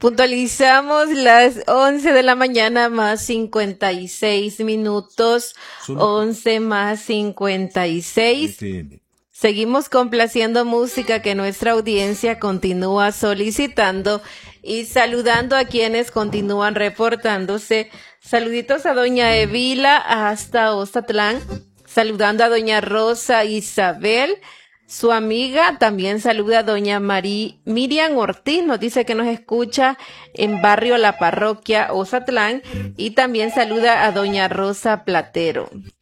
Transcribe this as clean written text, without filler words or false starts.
Puntualizamos las 11 de la mañana más 56 minutos, 11 más 56. Seguimos complaciendo música que nuestra audiencia continúa solicitando y saludando a quienes continúan reportándose. Saluditos a doña Evila hasta Ozatlán, saludando a doña Rosa Isabel. Su amiga también saluda a doña Miriam Ortiz, nos dice que nos escucha en barrio La Parroquia, Ozatlán, y también saluda a doña Rosa Platero.